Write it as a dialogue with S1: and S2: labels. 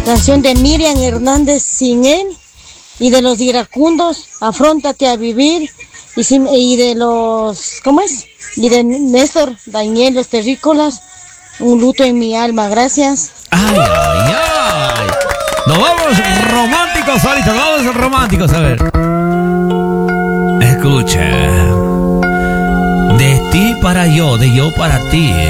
S1: Canción de Miriam Hernández, Sin Él. Y de los iracundos, Afróntate a Vivir. Y de los, ¿cómo es? Y de Néstor Daniel, Los Terrícolas, Un luto en mi alma. Gracias.
S2: Ay, ay, ay. Nos vamos románticos ahorita, vamos románticos, a ver. Escucha. De ti para yo, de yo para ti.